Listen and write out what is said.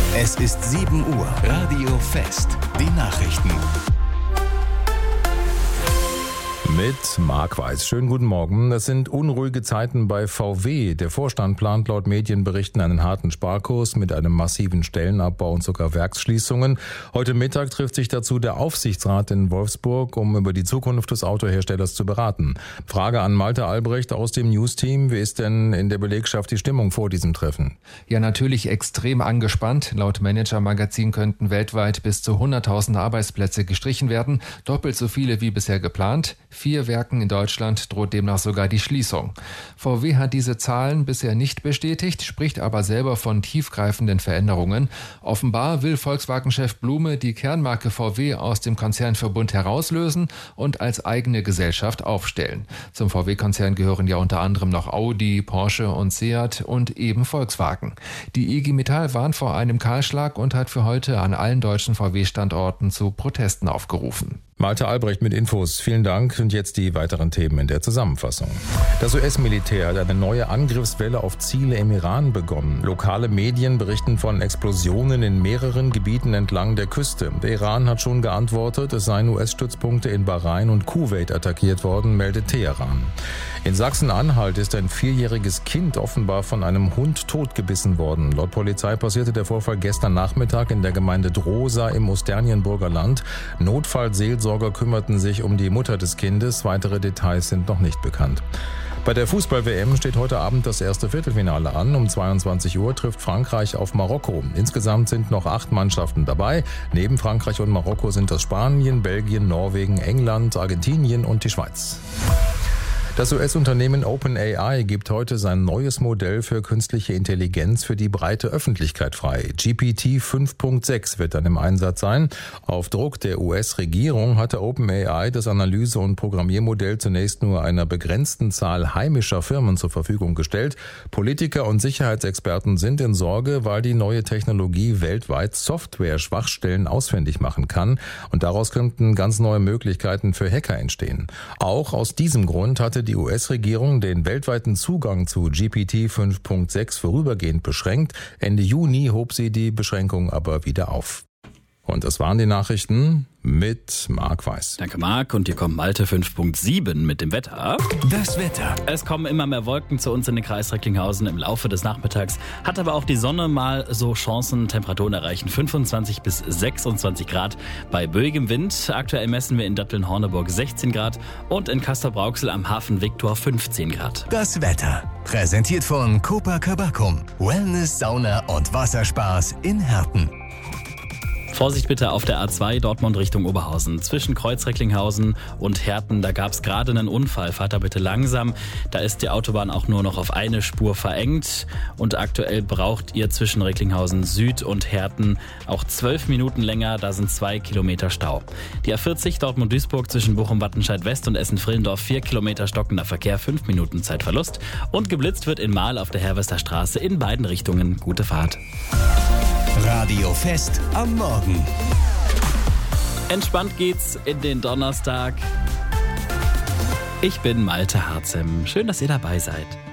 Es ist 7 Uhr. Radio Fest. Die Nachrichten. Mit Marc Weiß. Schönen guten Morgen. Es sind unruhige Zeiten bei VW. Der Vorstand plant laut Medienberichten einen harten Sparkurs mit einem massiven Stellenabbau und sogar Werksschließungen. Heute Mittag trifft sich dazu der Aufsichtsrat in Wolfsburg, um über die Zukunft des Autoherstellers zu beraten. Frage an Malte Albrecht aus dem News-Team. Wie ist denn in der Belegschaft die Stimmung vor diesem Treffen? Ja, natürlich extrem angespannt. Laut Manager-Magazin könnten weltweit bis zu 100.000 Arbeitsplätze gestrichen werden. Doppelt so viele wie bisher geplant. 4 Werken in Deutschland droht demnach sogar die Schließung. VW hat diese Zahlen bisher nicht bestätigt, spricht aber selber von tiefgreifenden Veränderungen. Offenbar will Volkswagen-Chef Blume die Kernmarke VW aus dem Konzernverbund herauslösen und als eigene Gesellschaft aufstellen. Zum VW-Konzern gehören ja unter anderem noch Audi, Porsche und Seat und eben Volkswagen. Die IG Metall warnt vor einem Kahlschlag und hat für heute an allen deutschen VW-Standorten zu Protesten aufgerufen. Malte Albrecht mit Infos. Vielen Dank. Und jetzt die weiteren Themen in der Zusammenfassung. Das US-Militär hat eine neue Angriffswelle auf Ziele im Iran begonnen. Lokale Medien berichten von Explosionen in mehreren Gebieten entlang der Küste. Der Iran hat schon geantwortet, es seien US-Stützpunkte in Bahrain und Kuwait attackiert worden, meldet Teheran. In Sachsen-Anhalt ist ein 4-jähriges Kind offenbar von einem Hund totgebissen worden. Laut Polizei passierte der Vorfall gestern Nachmittag in der Gemeinde Drosa im Osternienburger Land. Notfallseelsorger kümmerten sich um die Mutter des Kindes. Weitere Details sind noch nicht bekannt. Bei der Fußball-WM steht heute Abend das erste Viertelfinale an. Um 22 Uhr trifft Frankreich auf Marokko. Insgesamt sind noch 8 Mannschaften dabei. Neben Frankreich und Marokko sind das Spanien, Belgien, Norwegen, England, Argentinien und die Schweiz. Das US-Unternehmen OpenAI gibt heute sein neues Modell für künstliche Intelligenz für die breite Öffentlichkeit frei. GPT 5.6 wird dann im Einsatz sein. Auf Druck der US-Regierung hatte OpenAI das Analyse- und Programmiermodell zunächst nur einer begrenzten Zahl heimischer Firmen zur Verfügung gestellt. Politiker und Sicherheitsexperten sind in Sorge, weil die neue Technologie weltweit Software-Schwachstellen ausfindig machen kann. Und daraus könnten ganz neue Möglichkeiten für Hacker entstehen. Auch aus diesem Grund hatte die US-Regierung den weltweiten Zugang zu GPT 5.6 vorübergehend beschränkt. Ende Juni hob sie die Beschränkung aber wieder auf. Und das waren die Nachrichten mit Marc Weiß. Danke Marc, und hier kommt Malte 5.7 mit dem Wetter. Das Wetter. Es kommen immer mehr Wolken zu uns in den Kreis Recklinghausen im Laufe des Nachmittags. Hat aber auch die Sonne mal so Chancen. Temperaturen erreichen 25 bis 26 Grad bei böigem Wind. Aktuell messen wir in Datteln-Horneburg 16 Grad und in Castrop-Rauxel am Hafen Viktor 15 Grad. Das Wetter. Präsentiert von Copacabacum. Wellness, Sauna und Wasserspaß in Herten. Vorsicht bitte auf der A2 Dortmund Richtung Oberhausen. Zwischen Kreuz-Recklinghausen und Herten, da gab es gerade einen Unfall. Fahrt da bitte langsam. Da ist die Autobahn auch nur noch auf eine Spur verengt. Und aktuell braucht ihr zwischen Recklinghausen Süd und Herten auch 12 Minuten länger. Da sind 2 Kilometer Stau. Die A40 Dortmund-Duisburg zwischen Bochum-Wattenscheid-West und Essen-Frillendorf 4 Kilometer stockender Verkehr, 5 Minuten Zeitverlust. Und geblitzt wird in Mahl auf der Herwester Straße in beiden Richtungen. Gute Fahrt. Radio Fest am Morgen. Entspannt geht's in den Donnerstag. Ich bin Malte Harzem. Schön, dass ihr dabei seid.